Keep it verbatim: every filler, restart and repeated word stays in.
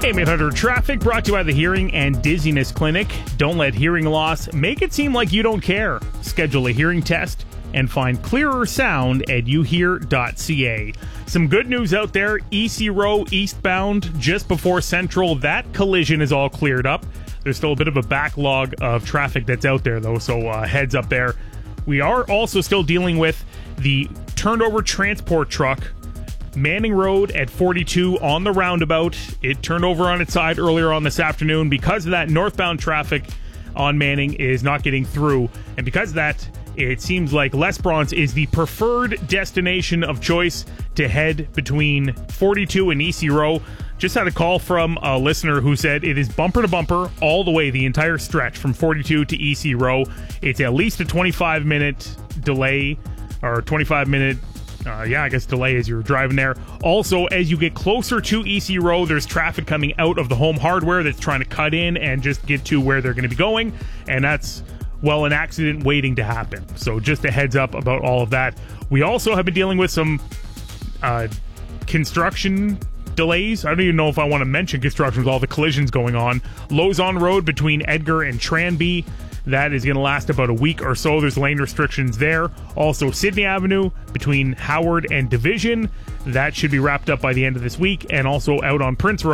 A M eight hundred Traffic brought to you by the Hearing and Dizziness Clinic. Don't let hearing loss make it seem like you don't care. Schedule a hearing test and find clearer sound at u hear dot c a. Some good news out there. E C Row eastbound just before Central. That collision is all cleared up. There's still a bit of a backlog of traffic that's out there, though, so uh, heads up there. We are also still dealing with the turned over transport truck Manning Road at forty-two on the roundabout. It turned over on its side earlier on this afternoon. Because of that, northbound traffic on Manning is not getting through. And because of that, it seems like L'Esperance is the preferred destination of choice to head between forty-two and E C Row. Just had a call from a listener who said it is bumper to bumper all the way, the entire stretch from forty-two to E C Row. It's at least a twenty-five minute delay, or twenty-five minute Uh, yeah, I guess delay as you're driving there. Also, as you get closer to E C Row, there's traffic coming out of the Home Hardware that's trying to cut in and just get to where they're going to be going. And that's, well, an accident waiting to happen. So just a heads up about all of that. We also have been dealing with some uh, construction delays. I don't even know if I want to mention construction with all the collisions going on. Lozon Road between Edgar and Tranby. That is going to last about a week or so. There's lane restrictions there. Also, Sydney Avenue between Howard and Division. That should be wrapped up by the end of this week. And also out on Prince Road.